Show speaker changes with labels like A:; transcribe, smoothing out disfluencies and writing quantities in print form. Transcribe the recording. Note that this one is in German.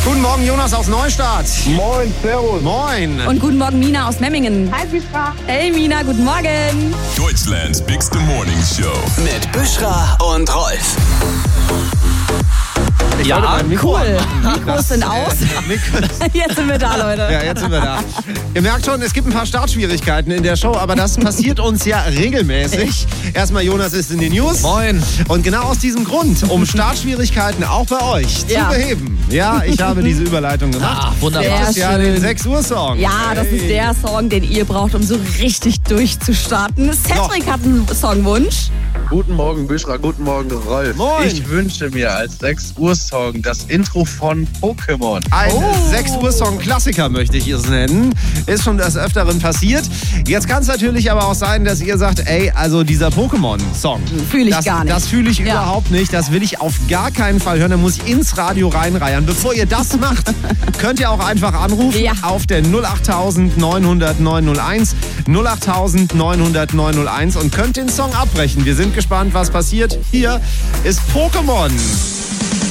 A: Guten Morgen, Jonas aus Neustadt.
B: Moin, servus.
A: Moin.
C: Und guten Morgen, Mina aus Memmingen.
D: Hi, Büschra.
C: Hey, Mina, guten Morgen.
E: Deutschlands Big Morning Show.
F: Mit Büschra und Rolf.
A: Ja,
C: Cool. Mikros sind aus. Jetzt sind wir da, Leute.
A: Ja, jetzt sind wir da. Ihr merkt schon, es gibt ein paar Startschwierigkeiten in der Show, aber das passiert uns ja regelmäßig. Erstmal, Jonas ist in den News.
B: Moin.
A: Und genau aus diesem Grund, um Startschwierigkeiten auch bei euch zu beheben. Ja, ich habe diese Überleitung gemacht.
B: Wunderbar.
A: Das ist ja
C: schön.
A: den 6 Uhr Song.
C: Ja, das ist der Song, den ihr braucht, um so richtig durchzustarten. Cedric hat einen Songwunsch.
B: Guten Morgen, Büschra. Guten Morgen, Rolf.
A: Moin.
B: Ich wünsche mir als 6 Uhr Song das Intro von Pokémon.
A: Ein 6 Uhr Song Klassiker möchte ich es nennen. Ist schon des Öfteren passiert. Jetzt kann es natürlich aber auch sein, dass ihr sagt, ey, also dieser Pokémon-Song.
C: Fühle ich gar nicht.
A: Das fühle ich
C: Ja.
A: überhaupt nicht. Das will ich auf gar keinen Fall hören. Da muss ich ins Radio reinreiern. Bevor ihr das macht, könnt ihr auch einfach anrufen auf der 08000 900 901. 08000 900 901 und könnt den Song abbrechen. Wir sind gespannt, was passiert. Hier ist Pokémon.